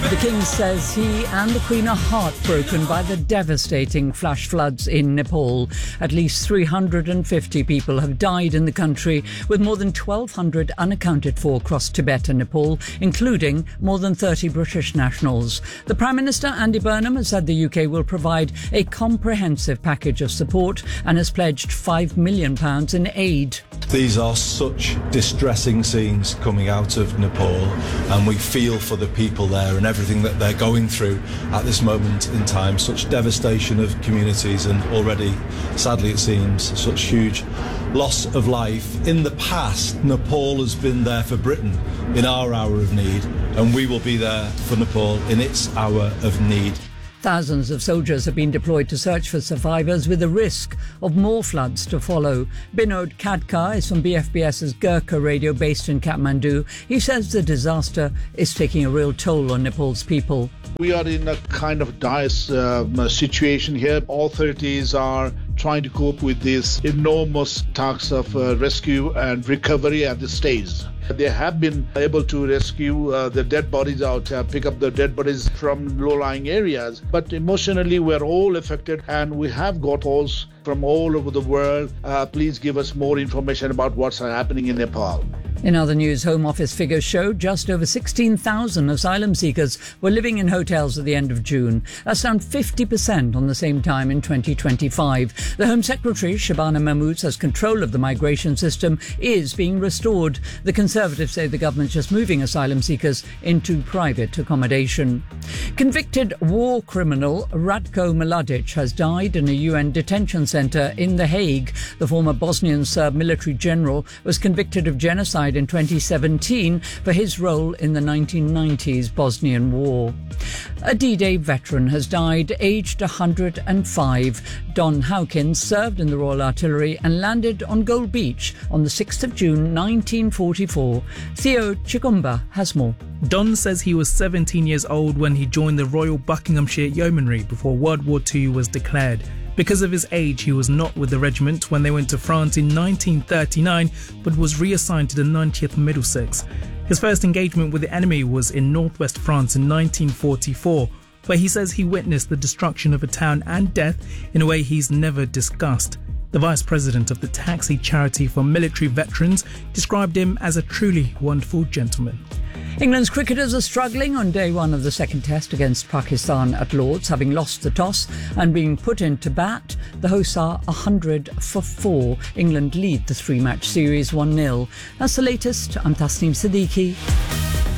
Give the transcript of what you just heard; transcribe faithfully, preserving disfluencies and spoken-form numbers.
The King says he and the Queen are heartbroken by the devastating flash floods in Nepal. At least three hundred fifty people have died in the country, with more than twelve hundred unaccounted for across Tibet and Nepal, including more than thirty British nationals. The Prime Minister, Andy Burnham, has said the U K will provide a comprehensive package of support and has pledged five million pounds in aid. These are such distressing scenes coming out of Nepal, and we feel for the people there and everything that they're going through at this moment in time. Such devastation of communities and already, sadly it seems, such huge loss of life. In the past, Nepal has been there for Britain in our hour of need, and we will be there for Nepal in its hour of need. Thousands of soldiers have been deployed to search for survivors, with the risk of more floods to follow. Binod Khadka is from B F B S's Gurkha radio based in Kathmandu. He says the disaster is taking a real toll on Nepal's people. We are in a kind of dire uh, situation here. Authorities are trying to cope with this enormous task of uh, rescue and recovery at this stage. They have been able to rescue uh, the dead bodies out, uh, pick up the dead bodies from low-lying areas. But emotionally, we're all affected, and we have got calls from all over the world. Uh, please give us more information about what's happening in Nepal. In other news, Home Office figures show just over sixteen thousand asylum seekers were living in hotels at the end of June. That's down fifty percent on the same time in twenty twenty-five. The Home Secretary, Shabana Mahmood, says control of the migration system is being restored. The Conservatives say the government's just moving asylum seekers into private accommodation. Convicted war criminal Ratko Mladic has died in a U N detention centre in The Hague. The former Bosnian Serb military general was convicted of genocide in twenty seventeen for his role in the nineteen nineties Bosnian War. A D-Day veteran has died, aged one hundred five. Don Hawkins served in the Royal Artillery and landed on Gold Beach on the sixth of June nineteen forty-four. Theo Chikumba has more. Don says he was seventeen years old when he joined the Royal Buckinghamshire Yeomanry before World War Two was declared. Because of his age, he was not with the regiment when they went to France in nineteen thirty-nine, but was reassigned to the ninetieth Middlesex. His first engagement with the enemy was in northwest France in nineteen forty-four, where he says he witnessed the destruction of a town and death in a way he's never discussed. The vice president of the Taxi Charity for Military Veterans described him as a truly wonderful gentleman. England's cricketers are struggling on day one of the second test against Pakistan at Lord's, having lost the toss and being put into bat. The hosts are one hundred for four. England lead the three-match series one nil. That's the latest. I'm Tasneem Siddiqui.